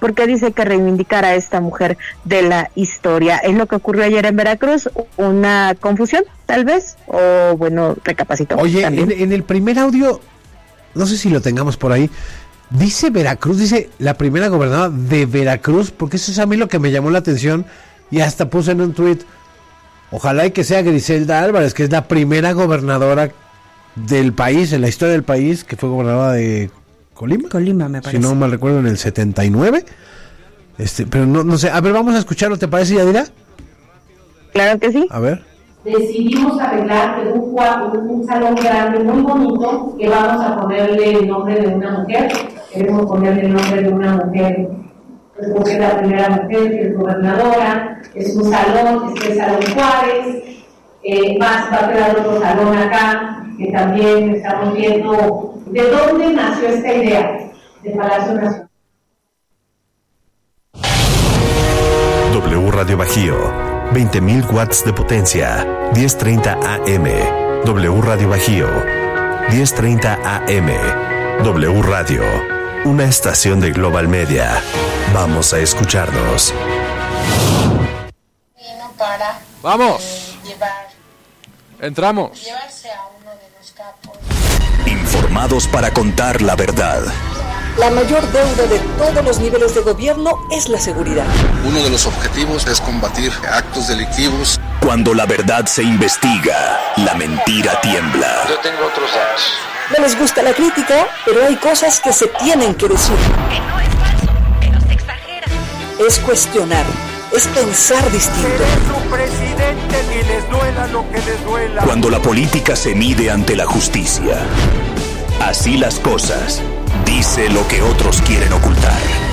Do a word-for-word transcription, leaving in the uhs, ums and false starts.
porque dice que reivindicar a esta mujer de la historia. Es lo que ocurrió ayer en Veracruz, una confusión, tal vez, o bueno, recapacitó. Oye, en, en el primer audio, no sé si lo tengamos por ahí, dice Veracruz, dice la primera gobernadora de Veracruz, porque eso es a mí lo que me llamó la atención, y hasta puse en un tuit, ojalá y que sea Griselda Álvarez, que es la primera gobernadora del país, en la historia del país, que fue gobernadora de Colima. Colima, me parece. Si no mal recuerdo, en el setenta y nueve. Este, pero no, no sé, a ver, vamos a escucharlo, ¿te parece, Yadira? Claro que sí. A ver. Decidimos arreglar un, un, un salón grande muy bonito que vamos a ponerle el nombre de una mujer. Queremos ponerle el nombre de una mujer, pues porque es la primera mujer que es gobernadora. Es un salón, es el Salón Juárez. Eh, más va a quedar otro salón acá, que también estamos viendo de dónde nació esta idea de Palacio Nacional. W Radio Bajío, veinte mil watts de potencia, diez treinta A M. W Radio Bajío, diez treinta A M. W Radio, una estación de Global Media. Vamos a escucharnos. Para ¡vamos! Llevar, ¡entramos! Llevarse a uno de los capos. Informados para contar la verdad. La mayor deuda de todos los niveles de gobierno es la seguridad. Uno de los objetivos es combatir actos delictivos. Cuando la verdad se investiga, la mentira tiembla. Yo tengo otros datos. No les gusta la crítica, pero hay cosas que se tienen que decir. Que no es falso, pero se exagera. Es cuestionar, es pensar distinto. Seré su presidente y les duela lo que les duela. Cuando la política se mide ante la justicia. Así las cosas. Dice lo que otros quieren ocultar.